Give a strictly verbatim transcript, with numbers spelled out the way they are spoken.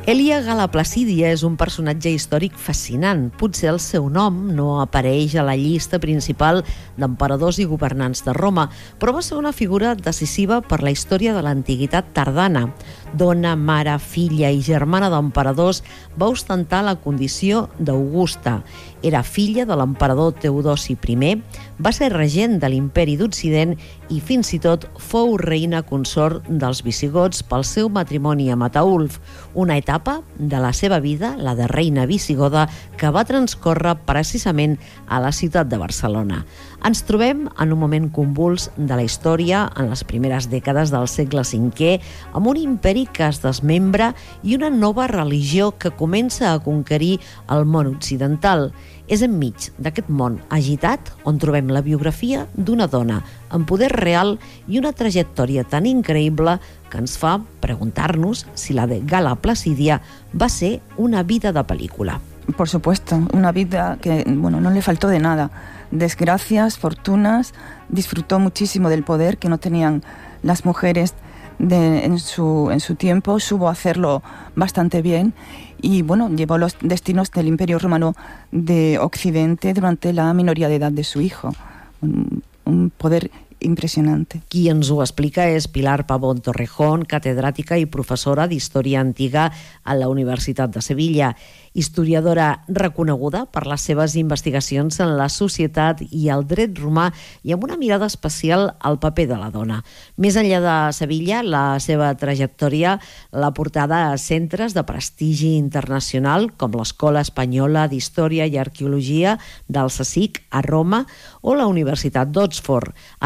Elia Gala Placídia és un personatge històric fascinant. Potser el seu nom no apareix a la llista principal d'emperadors i governants de Roma, però va ser una figura decisiva per la història de l'antiguitat tardana. Dona, mare, filla i germana d'emperadors, va ostentar la condició d'Augusta. Era filla de l'emperador Teodosi primer, va ser regent de l'imperi d'Occident i fins i tot fou reina consort dels visigots pel seu matrimoni amb Ataülf, una etapa de la seva vida, la de reina visigoda, que va transcórrer precisament a la ciutat de Barcelona. Ens trobem en un moment convuls de la història en les primeres dècades del segle cinquè, amb un imperi que es desmembra i una nova religió que comença a conquerir el món occidental. És enmig d'aquest món agitat on trobem la biografia d'una dona amb poder real i una trajectòria tan increïble que ens fa preguntar-nos si la de Gala Placídia va ser una vida de pel·lícula. Por supuesto, una vida que, bueno, no le faltó de nada. Desgracias, fortunas, disfrutó muchísimo del poder que no tenían las mujeres de, en, su, en su tiempo, supo hacerlo bastante bien y, bueno, llevó los destinos del Imperio Romano de Occidente durante la minoría de edad de su hijo. Un, un poder impressionante. Qui ens ho explica és Pilar Pavón Torrejón, catedràtica i professora d'Història Antiga a la Universitat de Sevilla, historiadora reconeguda per les seves investigacions en la societat i el dret romà i amb una mirada especial al paper de la dona. Més enllà de Sevilla, la seva trajectòria l'ha portada a centres de prestigi internacional com l'Escola Espanyola d'Història i Arqueologia del C S I C a Roma o la Universitat d'Oxford.